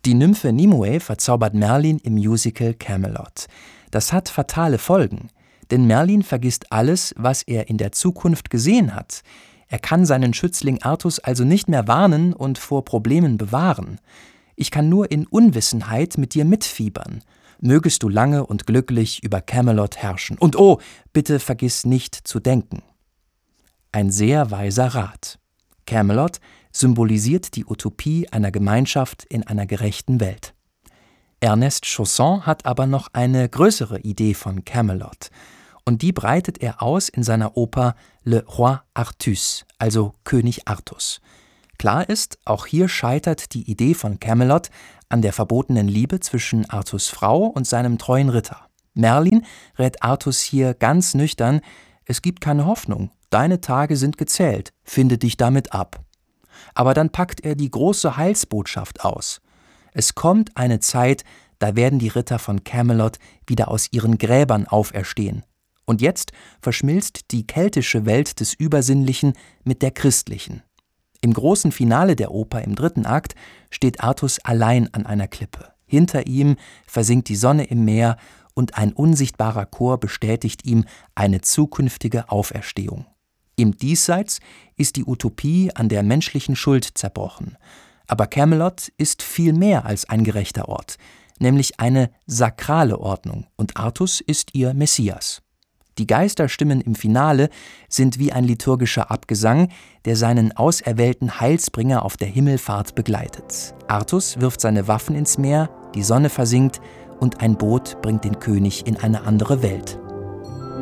Die Nymphe Nimue verzaubert Merlin im Musical Camelot. Das hat fatale Folgen, denn Merlin vergisst alles, was er in der Zukunft gesehen hat. Er kann seinen Schützling Artus also nicht mehr warnen und vor Problemen bewahren. Ich kann nur in Unwissenheit mit dir mitfiebern. Mögest du lange und glücklich über Camelot herrschen. Und oh, bitte vergiss nicht zu denken. Ein sehr weiser Rat. Camelot symbolisiert die Utopie einer Gemeinschaft in einer gerechten Welt. Ernest Chausson hat aber noch eine größere Idee von Camelot. Und die breitet er aus in seiner Oper Le Roi Artus, also König Artus. Klar ist, auch hier scheitert die Idee von Camelot an der verbotenen Liebe zwischen Artus Frau und seinem treuen Ritter. Merlin rät Artus hier ganz nüchtern: Es gibt keine Hoffnung, deine Tage sind gezählt, finde dich damit ab. Aber dann packt er die große Heilsbotschaft aus. Es kommt eine Zeit, da werden die Ritter von Camelot wieder aus ihren Gräbern auferstehen. Und jetzt verschmilzt die keltische Welt des Übersinnlichen mit der christlichen. Im großen Finale der Oper im 3. Akt steht Artus allein an einer Klippe. Hinter ihm versinkt die Sonne im Meer und ein unsichtbarer Chor bestätigt ihm eine zukünftige Auferstehung. Im Diesseits ist die Utopie an der menschlichen Schuld zerbrochen. Aber Camelot ist viel mehr als ein gerechter Ort, nämlich eine sakrale Ordnung, und Artus ist ihr Messias. Die Geisterstimmen im Finale sind wie ein liturgischer Abgesang, der seinen auserwählten Heilsbringer auf der Himmelfahrt begleitet. Artus wirft seine Waffen ins Meer, die Sonne versinkt und ein Boot bringt den König in eine andere Welt.